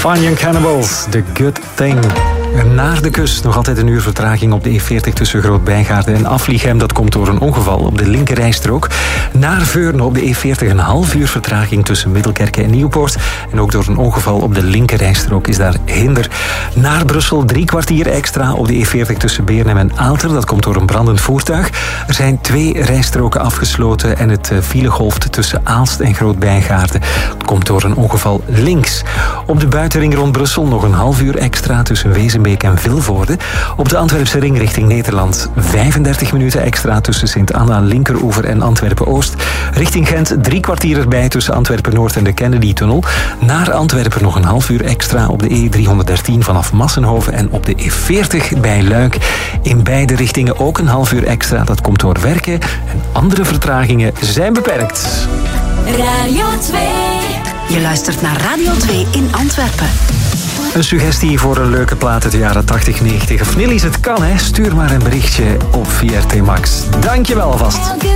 Fine Young Cannibals, The Good Thing. Naar de kust, nog altijd een uur vertraging op de E40 tussen Groot-Bijgaarden en Afliegem. Dat komt door een ongeval op de linkerrijstrook. Naar Veurne op de E40 een half uur vertraging tussen Middelkerke en Nieuwpoort. En ook door een ongeval op de linkerrijstrook is daar hinder. Naar Brussel 3 kwartier extra op de E40 tussen Beernem en Aalter. Dat komt door een brandend voertuig. Er zijn 2 rijstroken afgesloten en het file golft tussen Aalst en Groot-Bijgaarden. Dat komt door een ongeval links. Op de buitenring rond Brussel nog een half uur extra tussen Wezenbeek en Vilvoorde. Op de Antwerpse ring richting Nederland 35 minuten extra tussen Sint-Anna, Linkeroever en Antwerpen-Oost. Richting Gent 3 kwartier erbij tussen Antwerpen-Noord en de Kennedy-tunnel. Naar Antwerpen nog een half uur extra op de E313 vanaf Massenhoven en op de E40 bij Luik. In beide richtingen ook een half uur extra. Dat komt door werken en andere vertragingen zijn beperkt. Radio 2. Je luistert naar Radio 2 in Antwerpen. Een suggestie voor een leuke plaat uit de jaren 80, 90 of Nillies, het kan hè. Stuur maar een berichtje op VRT Max. Dankjewel alvast.